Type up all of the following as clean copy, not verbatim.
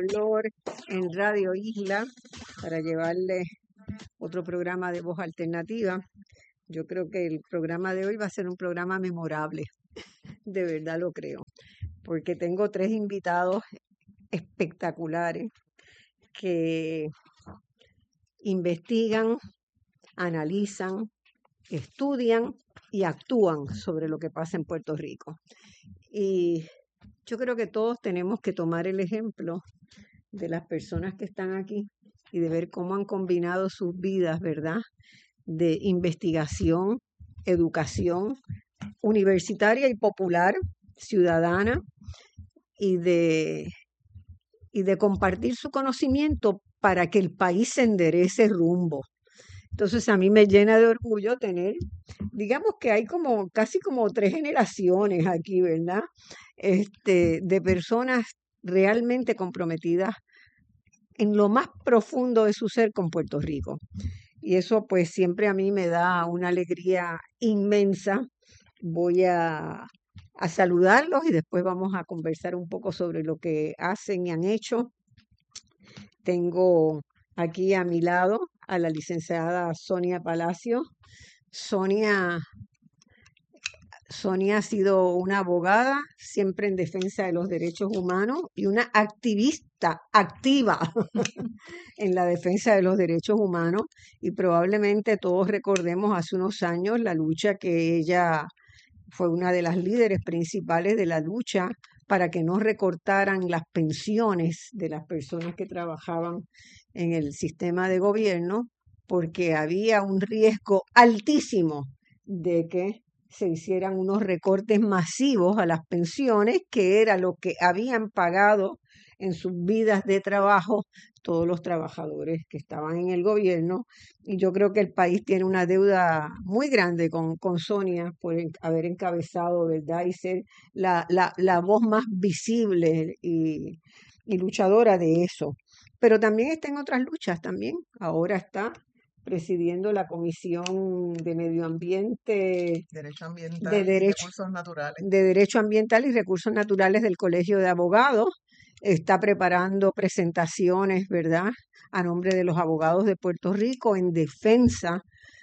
Color en Radio Isla para llevarle otro programa de voz alternativa. Yo creo que el programa de hoy va a ser un programa memorable, de verdad lo creo, porque tengo 3 invitados espectaculares que investigan, analizan, estudian y actúan sobre lo que pasa en Puerto Rico. Y yo creo que todos tenemos que tomar el ejemplo de las personas que están aquí y de ver cómo han combinado sus vidas, ¿verdad? De investigación, educación universitaria y popular, ciudadana, y de compartir su conocimiento para que el país se enderece rumbo. Entonces a mí me llena de orgullo tener, digamos que hay como casi como 3 generaciones aquí, ¿verdad? De personas realmente comprometidas en lo más profundo de su ser con Puerto Rico. Y eso pues siempre a mí me da una alegría inmensa. Voy a saludarlos y después vamos a conversar un poco sobre lo que hacen y han hecho. Tengo aquí a mi lado a la licenciada Sonia Palacio. Sonia ha sido una abogada siempre en defensa de los derechos humanos y una activista activa en la defensa de los derechos humanos, y probablemente todos recordemos hace unos años la lucha que ella fue una de las líderes principales de la lucha para que no recortaran las pensiones de las personas que trabajaban en el sistema de gobierno, porque había un riesgo altísimo de que se hicieran unos recortes masivos a las pensiones, que era lo que habían pagado en sus vidas de trabajo todos los trabajadores que estaban en el gobierno. Y yo creo que el país tiene una deuda muy grande con Sonia por haber encabezado, ¿verdad? Y ser la voz más visible y luchadora de eso. Pero también está en otras luchas también. Ahora está presidiendo la Comisión de Medio Ambiente, Derecho Ambiental de y Recursos Naturales. de Derecho Ambiental y Recursos Naturales del Colegio de Abogados. Está preparando presentaciones, ¿verdad?, a nombre de los abogados de Puerto Rico en defensa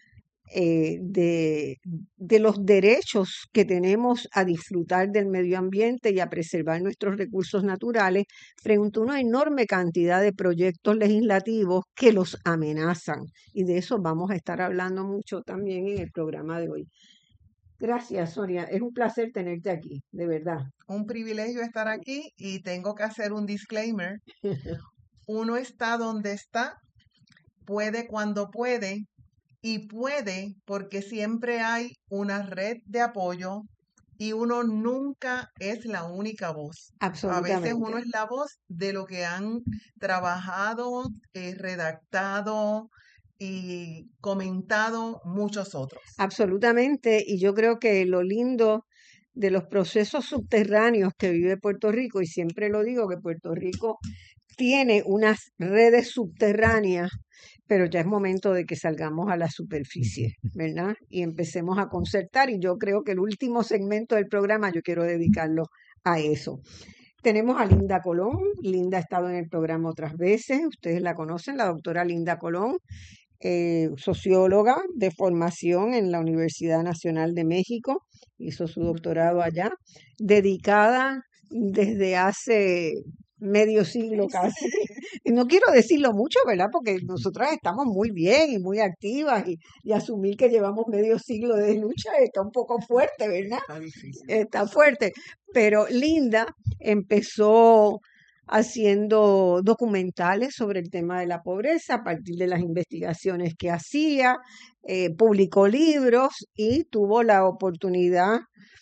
de los derechos que tenemos a disfrutar del medio ambiente y a preservar nuestros recursos naturales frente a una enorme cantidad de proyectos legislativos que los amenazan. Y de eso vamos a estar hablando mucho también en el programa de hoy. Gracias, Sonia. Es un placer tenerte aquí, de verdad. Un privilegio estar aquí y tengo que hacer un disclaimer. Uno está donde está, puede cuando puede, y puede porque siempre hay una red de apoyo y uno nunca es la única voz. A veces Absolutamente. uno es la voz de lo que han trabajado, redactado y comentado muchos otros. Absolutamente. Y yo creo que lo lindo de los procesos subterráneos que vive Puerto Rico, y siempre lo digo que Puerto Rico tiene unas redes subterráneas, pero ya es momento de que salgamos a la superficie, ¿verdad? Y empecemos a concertar, y yo creo que el último segmento del programa yo quiero dedicarlo a eso. Tenemos a Linda Colón. Linda ha estado en el programa otras veces, ustedes la conocen, la doctora Linda Colón, socióloga de formación en la Universidad Nacional de México, hizo su doctorado allá, dedicada desde hace medio siglo casi. Y no quiero decirlo mucho, ¿verdad? Porque nosotras estamos muy bien y muy activas, y asumir que llevamos medio siglo de lucha está un poco fuerte, ¿verdad? Está difícil. Está fuerte. Pero Linda empezó haciendo documentales sobre el tema de la pobreza a partir de las investigaciones que hacía, publicó libros y tuvo la oportunidad,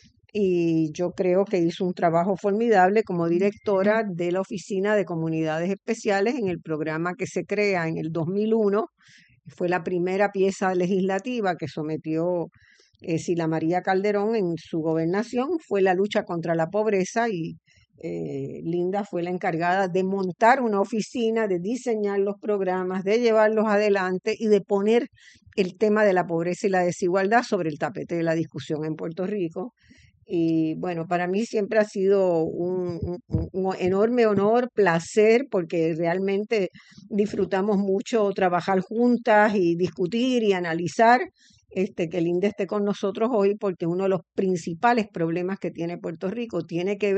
y yo creo que hizo un trabajo formidable como directora de la Oficina de Comunidades Especiales en el programa que se crea en el 2001. Fue la primera pieza legislativa que sometió Sila María Calderón en su gobernación, fue la lucha contra la pobreza, y Linda fue la encargada de montar una oficina, de diseñar los programas, de llevarlos adelante y de poner el tema de la pobreza y la desigualdad sobre el tapete de la discusión en Puerto Rico. Y bueno, para mí siempre ha sido un enorme honor, placer, porque realmente disfrutamos mucho trabajar juntas y discutir y analizar. Que Linda esté con nosotros hoy, porque uno de los principales problemas que tiene Puerto Rico tiene que